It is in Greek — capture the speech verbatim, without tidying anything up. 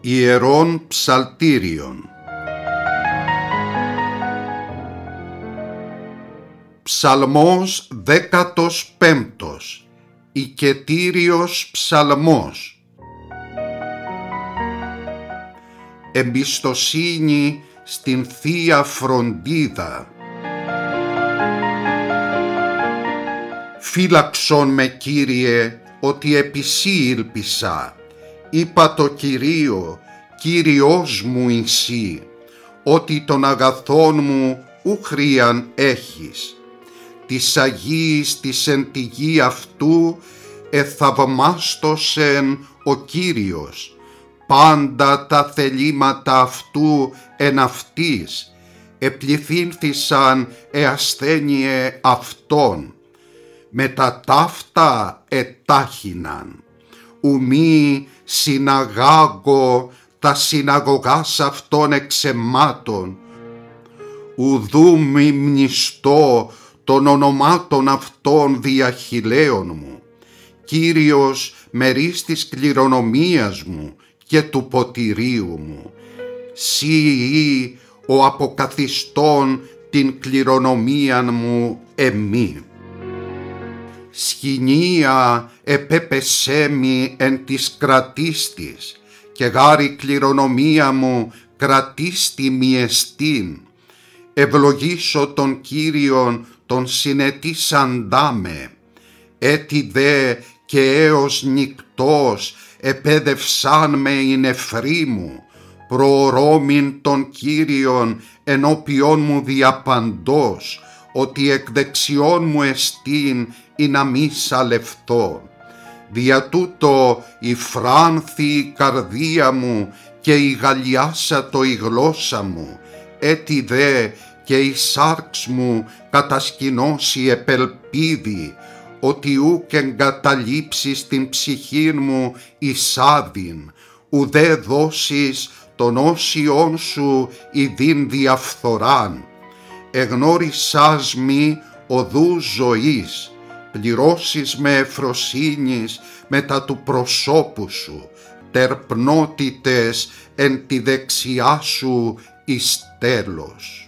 Ιερών Ψαλτήριων. Ψαλμός δέκατος πέμπτος. Οικετήριος ψαλμός. Εμπιστοσύνη στην Θεία Φροντίδα. Φύλαξον με, Κύριε, ότι επί Σύ ήλπισα. Είπα το Κυρίω, Κύριος μου εισί, ότι των αγαθών μου ούχριαν έχεις. Της Αγίης της εν τη γη αυτού εθαυμάστοσεν ο Κύριος, πάντα τα θελήματα αυτού εν αυτής, επληθύνθησαν εασθένειε αυτών, με τα ταύτα ετάχυναν. Ουμή συναγάγω τα συναγωγάς αυτών εξαιμάτων, ουδού μη μνηστώ των ονομάτων αυτών διαχειλέων μου. Κύριος μερίς της κληρονομίας μου και του ποτηρίου μου. Σύ ο αποκαθιστών την κληρονομίαν μου εμή. Σχοινία επέπεσέ μη εν της κρατίστης, και γάρη κληρονομία μου κρατίστη μη εστίν. Ευλογήσω τον Κύριον τον συνετήσαντά με, έτι δε και έως νυκτός επέδευσάν με η νεφρή μου, προορώμην τον Κύριον ενώπιον μου διαπαντός, ότι εκ δεξιών μου εστίν ή να μη σαλευθώ. Δια τούτο η φράνθη η καρδία μου και η γαλιάσατο η γλώσσα μου, έτι δε και η σάρξ μου κατασκηνώσει επελπίδη, ότι ούκ εγκαταλείψεις την ψυχήν μου εις άδειν, ουδέ δώσεις των όσιών σου ιδίν διαφθοράν. Εγνώρισάς μη οδούς ζωής, πληρώσεις με ευφροσύνης μετά του προσώπου σου, τερπνότητες εν τη δεξιά σου εις τέλος.